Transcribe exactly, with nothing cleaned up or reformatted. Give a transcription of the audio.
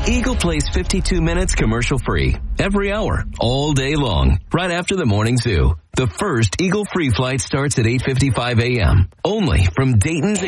Eagle plays fifty-two minutes commercial free every hour, all day long, right after the morning zoo. The first Eagle free flight starts at eight fifty-five a.m. only from Dayton's